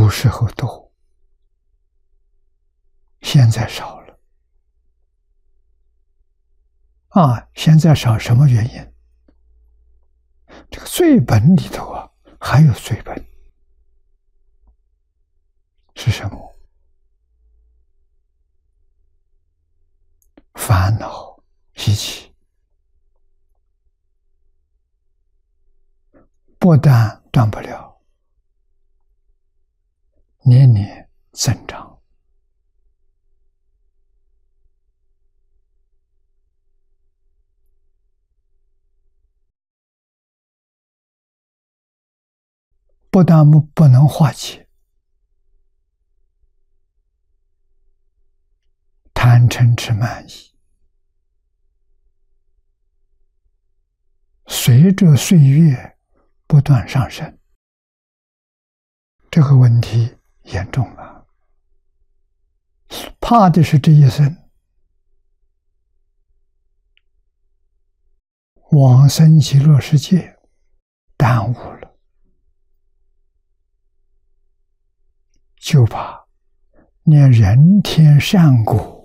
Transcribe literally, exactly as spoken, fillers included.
古时候多，现在少了。啊，现在少什么原因？这个罪本里头啊，还有罪本是什么？烦恼习气，不但断不了，年年增长。不但不不能化解，贪嗔痴慢疑，随着岁月不断上升，这个问题严重了。怕的是这一生往生极乐世界耽误了，就怕连人天善果